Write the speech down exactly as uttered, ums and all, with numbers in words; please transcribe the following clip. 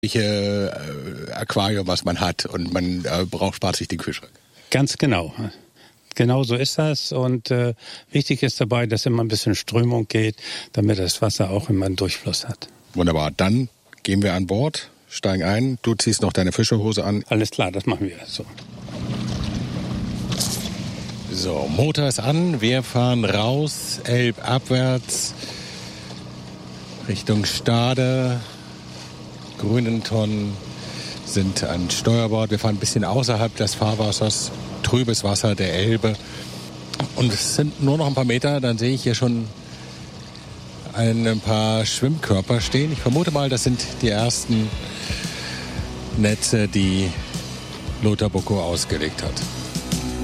äh, Aquarium, was man hat, und man äh, braucht, spart sich den Kühlschrank. Ganz genau. Genau so ist das, und äh, wichtig ist dabei, dass immer ein bisschen Strömung geht, damit das Wasser auch immer einen Durchfluss hat. Wunderbar, dann gehen wir an Bord, steigen ein, du ziehst noch deine Fischerhose an. Alles klar, das machen wir so. So, Motor ist an, wir fahren raus, elbabwärts, Richtung Stade, Grünenton sind an Steuerbord. Wir fahren ein bisschen außerhalb des Fahrwassers, trübes Wasser der Elbe. Und es sind nur noch ein paar Meter, dann sehe ich hier schon ein paar Schwimmkörper stehen. Ich vermute mal, das sind die ersten Netze, die Lothar Bocco ausgelegt hat.